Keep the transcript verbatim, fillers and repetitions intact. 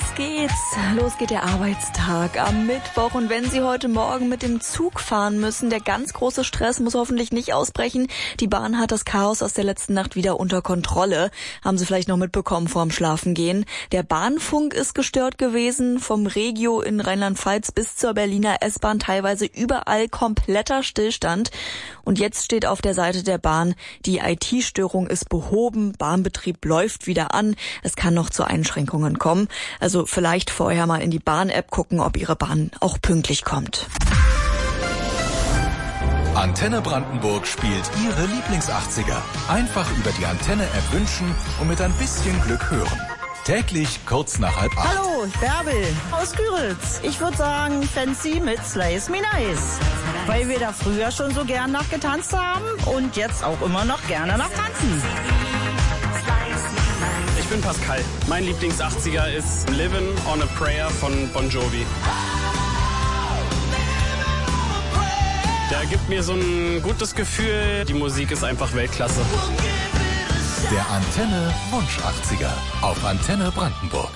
geht's. Los geht der Arbeitstag am Mittwoch. Und wenn Sie heute Morgen mit dem Zug fahren müssen, der ganz große Stress muss hoffentlich nicht ausbrechen. Die Bahn hat das Chaos aus der letzten Nacht wieder unter Kontrolle. Haben Sie vielleicht noch mitbekommen vorm Schlafengehen. Der Bahnfunk ist gestört gewesen. Vom Regio in Rheinland-Pfalz bis zur Berliner S-Bahn teilweise überall kompletter Stillstand. Und jetzt steht auf der Seite der Bahn, die I T-Störung ist behoben, Bahnbetrieb läuft wieder an. Es kann noch zu Einschränkungen kommen. Also vielleicht vorher mal in die Bahn-App gucken, ob Ihre Bahn auch pünktlich kommt. Antenne Brandenburg spielt Ihre Lieblings-achtziger. Einfach über die Antenne-App wünschen und mit ein bisschen Glück hören. Täglich kurz nach halb acht. Hallo, Bärbel aus Güritz. Ich würde sagen Fancy mit Slice Me Nice. Weil wir da früher schon so gern nachgetanzt haben und jetzt auch immer noch gerne nachtanzen. Ich bin Pascal. Mein Lieblings-achtziger ist Livin' on a Prayer von Bon Jovi. Der gibt mir so ein gutes Gefühl. Die Musik ist einfach Weltklasse. Der Antenne Wunsch achtziger auf Antenne Brandenburg.